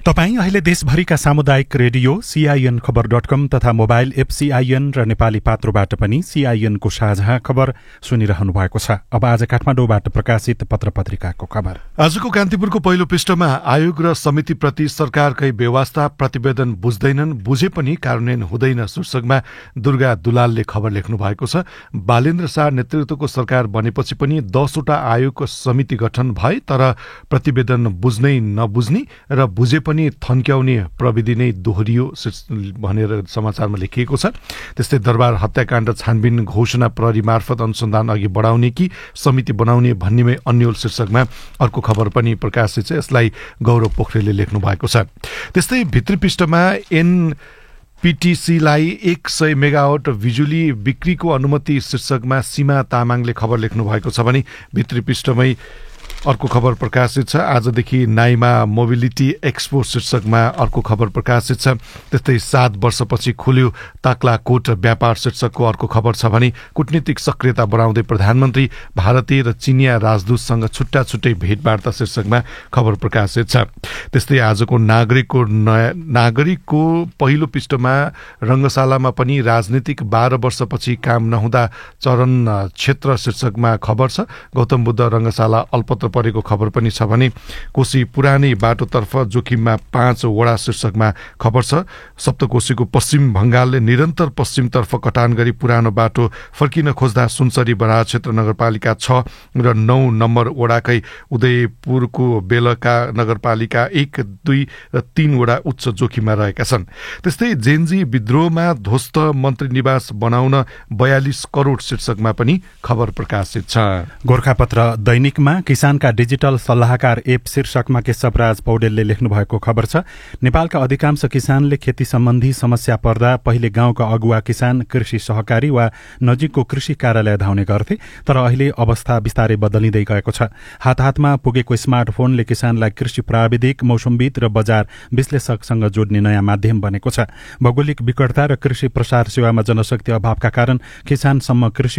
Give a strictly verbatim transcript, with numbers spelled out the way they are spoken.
तपाईं अहिले देशभरिका सामुदायिक रेडियो सीआईएन खबर डट कम तथा मोबाइल एप सीआईएन र नेपाली पात्रोबाट पनि सीआईएनको साझा खबर सुनिरहनु भएको छ। अब आज काठमाडौँबाट प्रकाशित पत्र पत्रिकाको खबर। आजको कान्तिपुरको पहिलो पृष्ठमा आयोग र समितिप्रति सरकारकै बेवास्ता, प्रतिवेदन बुझ्दैनन्, बुझे पनि कार्यान्वयन हुँदैन शीर्षकमा दुर्गा दुलालले खबर लेख्नु भएको छ। बालेन्द्र शाह नेतृत्वको सरकार बनेपछि पनि दसवटा आयोगको समिति गठन भए, तर प्रतिवेदन बुझ्नै नबुझ्ने र बुझे पनि थन्क्याउने प्रविधि नै दोहोरियो भनेर समाचारमा लेखिएको छ। त्यस्तै दरबार हत्याकाण्ड छानबिन घोषणा प्रहरी मार्फत अनुसन्धान अघि बढाउने कि समिति बनाउने भन्नेमै अन्यल शीर्षकमा अर्को खबर पनि प्रकाशित छ। यसलाई गौरव पोखरेलले लेख्नु भएको छ। त्यस्तै भित्री पृष्ठमा एन पीटीसीलाई एक सय मेगावाट बिजुली बिक्रीको अनुमति शीर्षकमा सीमा तामाङले खबर लेख्नु भएको छ भने भित्री पृष्ठमै अर्को खबर प्रकाशित छ। आजदेखि नाइमा मोबिलिटी एक्सपो शीर्षकमा अर्को खबर प्रकाशित छ। त्यस्तै सात वर्षपछि खुल्यो ताक्लाकोट व्यापार शीर्षकको अर्को खबर छ भने कूटनीतिक सक्रियता बढाउँदै प्रधानमन्त्री भारतीय र चिनिया राजदूतसँग छुट्टा छुट्टै भेटवार्ता शीर्षकमा खबर प्रकाशित छ। त्यस्तै आजको नागरिकको नागरिकको पहिलो पृष्ठमा रङ्गशालामा पनि राजनीतिक बाह्र वर्षपछि काम नहुँदा चरण क्षेत्र शीर्षकमा खबर छ। गौतम बुद्ध रङ्गशाला अल्पत्र परेको खबर पनि छ भने कोशी पुरानै बाटोतर्फ जोखिममा पाँच वडा शीर्षकमा खबर छ। सप्तकोशीको पश्चिम बंगालले निरन्तर पश्चिमतर्फ कटान गरी पुरानो बाटो फर्किन खोज्दा सुनसरी बराह क्षेत्र नगरपालिका छ र नौ नम्बर वडाकै उदयपुरको बेलका नगरपालिका एक दुई र तीन वडा उच्च जोखिममा रहेका छन्। त्यस्तै जेन्जी विद्रोहमा ध्वस्त मन्त्री निवास बनाउन बयालिस करोड शीर्षकमा पनि खबर प्रकाशित छ। गोरखापत्र दैनिकमा किसान का डिजिटल सल्लाहकार एप शीर्षकमा केशवराज पौडेलले लेख्नु भएको खबर छ। नेपालका अधिकांश किसानले खेती सम्बन्धी समस्या पर्दा पहिले गाउँका अगुवा किसान, कृषि सहकारी वा नजिकको कृषि कार्यालय धाउने गर्थे, तर अहिले अवस्था बिस्तारै बदलिँदै गएको छ। हात हातमा पुगेको स्मार्टफोनले किसानलाई कृषि प्राविधिक, मौसमविद र बजार विश्लेषकसँग जोड्ने नयाँ माध्यम बनेको छ। भौगोलिक विकटता र कृषि प्रसार सेवामा जनशक्ति अभावका कारण किसानसम्म कृषि